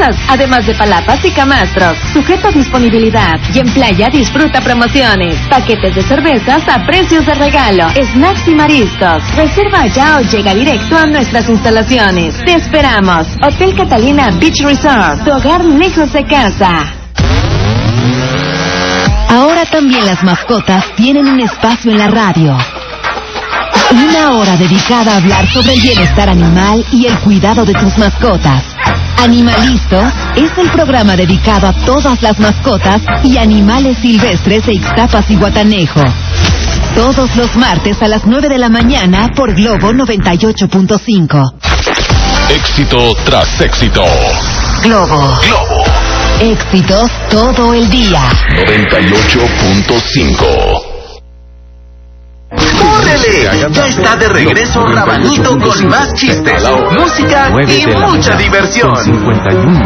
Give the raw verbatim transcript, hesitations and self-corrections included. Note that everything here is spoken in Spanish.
cervezas, además de palapas y camastros. Sujeta disponibilidad. Y en playa disfruta promociones. Paquetes de cervezas a precios de regalo. Snacks y mariscos. Reserva ya o llega directo a nuestras instalaciones. Te esperamos. Hotel Catalina Beach Resort. Tu hogar lejos de casa. Ahora también las mascotas tienen un espacio en la radio. Una hora dedicada a hablar sobre el bienestar animal y el cuidado de tus mascotas. Animalistos es el programa dedicado a todas las mascotas y animales silvestres de Ixtapas y Guatanejo. Todos los martes a las nueve de la mañana por Globo noventa y ocho punto cinco. Éxito tras éxito. Globo. Globo. Éxitos todo el día. noventa y ocho punto cinco. ¡Córrele! Ya está de regreso Rabanito con más chistes, música y mucha diversión.